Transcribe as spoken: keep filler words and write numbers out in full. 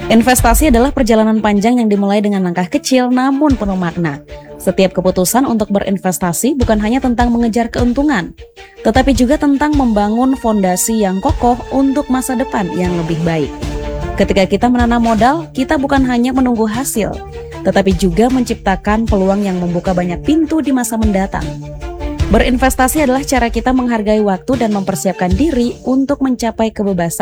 Investasi adalah perjalanan panjang yang dimulai dengan langkah kecil namun penuh makna. Setiap keputusan untuk berinvestasi bukan hanya tentang mengejar keuntungan, tetapi juga tentang membangun fondasi yang kokoh untuk masa depan yang lebih baik. Ketika kita menanam modal, kita bukan hanya menunggu hasil, tetapi juga menciptakan peluang yang membuka banyak pintu di masa mendatang. Berinvestasi adalah cara kita menghargai waktu dan mempersiapkan diri untuk mencapai kebebasan